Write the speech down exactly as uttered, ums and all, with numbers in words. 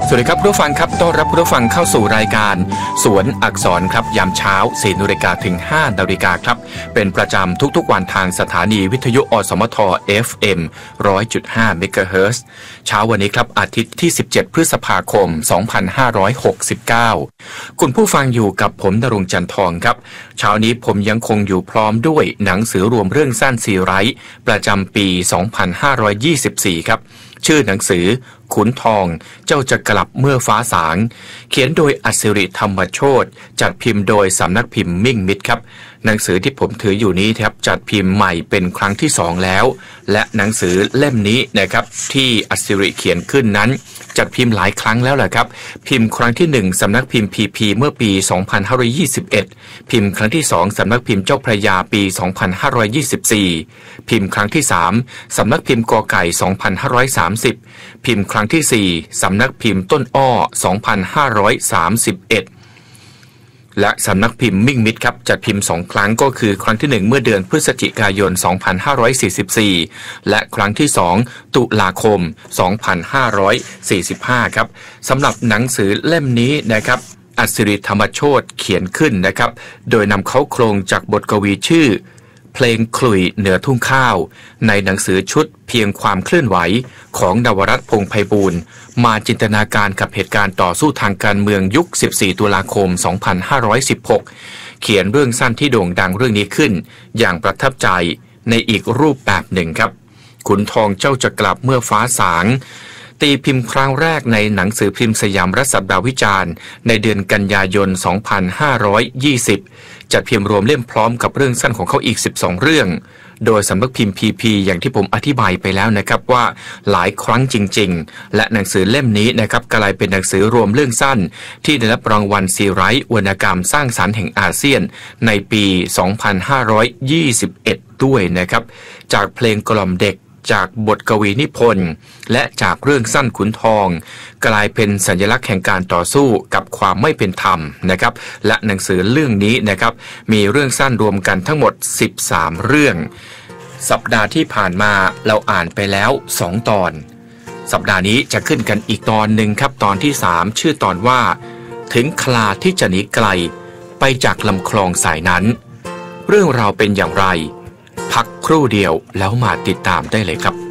สวัสดีครับผู้ฟังครับต้อนรับผู้ฟังเข้าสู่รายการสวนอักษรครับยามเช้าสี่นาฬิกาถึงห้านาฬิกาครับเป็นประจำทุกๆวันทางสถานีวิทยุอสมท เอฟ เอ็ม หนึ่งร้อยจุดห้า เมกะเฮิรตซ์เช้าวันนี้ครับอาทิตย์ที่สิบเจ็ดพฤษภาคมสองพันห้าร้อยหกสิบเก้าคุณผู้ฟังอยู่กับผมณรงค์จันทร์ทองครับเช้านี้ผมยังคงอยู่พร้อมด้วยหนังสือรวมเรื่องสั้นซีไรต์ประจำปีสองพันห้าร้อยยี่สิบสี่ครับชื่อหนังสือขุนทองเจ้าจะกลับเมื่อฟ้าสางเขียนโดยอัศริธรรมโชติจัดพิมพ์โดยสำนักพิมพ์มิ่งมิตรครับหนังสือที่ผมถืออยู่นี้ครับจัดพิมพ์ใหม่เป็นครั้งที่สองแล้วและหนังสือเล่มนี้นะครับที่อัศริเขียนขึ้นนั้นจัดพิมพ์หลายครั้งแล้วแหละครับพิมพ์ครั้งที่หนึ่งสำนักพิมพ์พีพีเมื่อปีสองพันห้าร้อยยี่สิบเอ็ดพิมพ์ครั้งที่สองสำนักพิมพ์เจ้าพระยาปีสองพันห้าร้อยยี่สิบสี่พิมพ์ครั้งที่สามสำนักพิมพ์กอไก่สองพันห้าร้อยสามสิบพิมพ์ครั้งที่สี่สำนักพิมพ์ต้นอ้อสองพันห้าร้อยสามสิบเอ็ดและสำนักพิมพ์มิ่งมิตรครับจัดพิมพ์สองครั้งก็คือครั้งที่หนึ่งเมื่อเดือนพฤศจิกายนสองพันห้าร้อยสี่สิบสี่และครั้งที่สองตุลาคมสองพันห้าร้อยสี่สิบห้าครับสำหรับหนังสือเล่มนี้นะครับอัศริธรรมโชติเขียนขึ้นนะครับโดยนำเข้าโครงจากบทกวีชื่อเพลงขลุ่ยเหนือทุ่งข้าวในหนังสือชุดเพียงความเคลื่อนไหวของนวรัตน์พงษ์ไพบูลย์มาจินตนาการกับเหตุการณ์ต่อสู้ทางการเมืองยุคสิบสี่ตุลาคมสองพันห้าร้อยสิบหกเขียนเรื่องสั้นที่โด่งดังเรื่องนี้ขึ้นอย่างประทับใจในอีกรูปแบบหนึ่งครับขุนทองเจ้าจะกลับเมื่อฟ้าสางตีพิมพ์ครั้งแรกในหนังสือพิมพ์สยามรัฐสัปดาห์วิจารณ์ในเดือนกันยายนสองพันห้าร้อยยี่สิบจัดพิมพ์รวมเล่มพร้อมกับเรื่องสั้นของเขาอีกสิบสองเรื่องโดยสำนักพิมพ์ พี พี อย่างที่ผมอธิบายไปแล้วนะครับว่าหลายครั้งจริงๆและหนังสือเล่มนี้นะครับกลายเป็นหนังสือรวมเรื่องสั้นที่ได้รับรางวัลซีไรต์วรรณกรรมสร้างสรรค์แห่งอาเซียนในปีสองพันห้าร้อยยี่สิบเอ็ดด้วยนะครับจากเพลงกล่อมเด็กจากบทกวีนิพนธ์และจากเรื่องสั้นขุนทองกลายเป็นสัญลักษณ์แห่งการต่อสู้กับความไม่เป็นธรรมนะครับและหนังสือเรื่องนี้นะครับมีเรื่องสั้นรวมกันทั้งหมดสิบสามเรื่องสัปดาห์ที่ผ่านมาเราอ่านไปแล้วสองตอนสัปดาห์นี้จะขึ้นกันอีกตอนหนึ่งครับตอนที่สามชื่อตอนว่าถึงคลาที่จะหนีไกลไปจากลำคลองสายนั้นเรื่องราวเป็นอย่างไรพักครู่เดียวแล้วมาติดตามได้เลยครับ